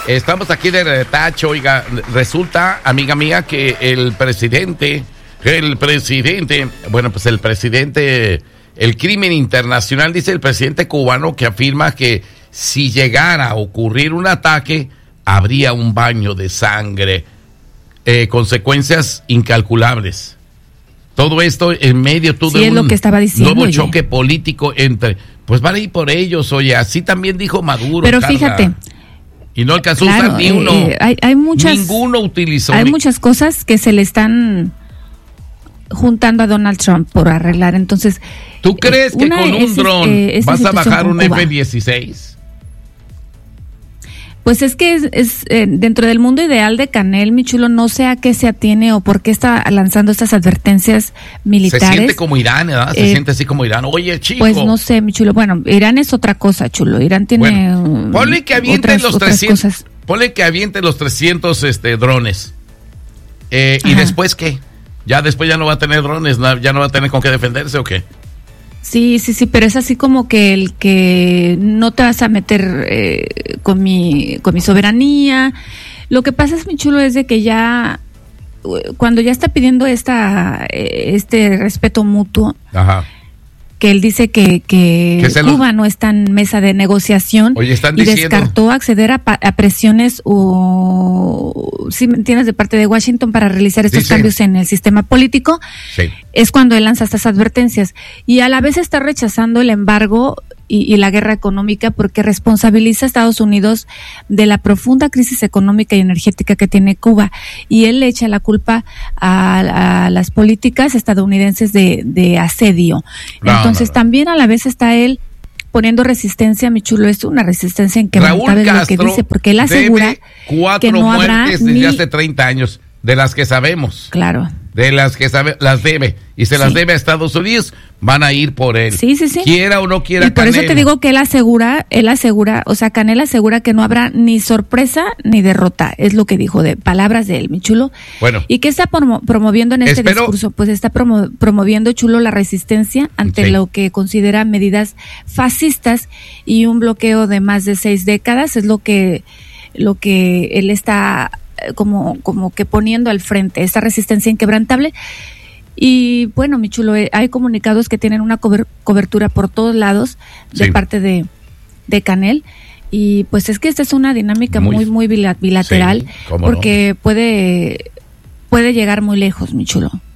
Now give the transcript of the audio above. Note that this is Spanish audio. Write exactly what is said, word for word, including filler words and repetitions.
Estamos aquí de retacho, oiga, resulta, amiga mía, que el presidente, el presidente, bueno, pues el presidente, el crimen internacional, dice el presidente cubano que afirma que si llegara a ocurrir un ataque, habría un baño de sangre, eh, consecuencias incalculables. Todo esto en medio todo sí, de es un lo que estaba diciendo, nuevo oye. choque político entre, pues van a ir por ellos, oye, así también dijo Maduro. Pero Carla. fíjate. Y no alcanzó Claro, a usar ni uno. Eh, hay, hay muchas, Ninguno utilizó. Hay ni... muchas cosas que se le están juntando a Donald Trump por arreglar. Entonces, ¿tú crees que con un dron eh, vas a bajar un F dieciséis? Pues es que es, es eh, dentro del mundo ideal de Canel, mi chulo, no sé a qué se atiene o por qué está lanzando estas advertencias militares. Se siente como Irán, ¿verdad? Se eh, siente así como Irán. Oye, chico. Pues no sé, mi chulo. Bueno, Irán es otra cosa, chulo. Irán tiene bueno, ponle que aviente otras, los otras trescientos. Cosas. Ponle que aviente los trescientos este, drones. Eh, ¿Y después qué? ¿Ya después ya no va a tener drones? ¿Ya no va a tener con qué defenderse o qué? Sí, sí, sí, pero es así como que el que no te vas a meter eh, con mi con mi soberanía. Lo que pasa es, mi chulo, es de que ya cuando ya está pidiendo esta este respeto mutuo, ajá, que él dice que, que Cuba los... no está en mesa de negociación. Oye, están y diciendo... descartó acceder a, a presiones o, si me entiendes, de parte de Washington para realizar estos Dice... cambios en el sistema político. Sí. Es cuando él lanza estas advertencias. Y a la vez está rechazando el embargo y, y la guerra económica porque responsabiliza a Estados Unidos de la profunda crisis económica y energética que tiene Cuba. Y él le echa la culpa a, a las políticas estadounidenses de, de asedio. No, Entonces no, no. también a la vez está él poniendo resistencia, mi chulo, es una resistencia inquebrantable de lo que dice, porque él asegura que no habrá desde ni... hace treinta años, de las que sabemos. Claro. De las que sabe, las debe, y se sí. las debe a Estados Unidos, van a ir por él. Sí, sí, sí. Quiera o no quiera Y por Canel. eso te digo que él asegura, él asegura, o sea, Canel asegura que no habrá ni sorpresa ni derrota, es lo que dijo, de palabras de él, mi chulo. Bueno. ¿Y qué está promo- promoviendo en este espero... discurso? Pues está promo- promoviendo, chulo, la resistencia ante sí. lo que considera medidas fascistas y un bloqueo de más de seis décadas, es lo que, lo que él está como como que poniendo al frente esta resistencia inquebrantable. Y bueno, mi chulo, hay comunicados que tienen una cober, cobertura por todos lados de sí. parte de, de Canel, y pues es que esta es una dinámica muy muy, muy bilateral, sí, porque no. puede puede llegar muy lejos, mi chulo.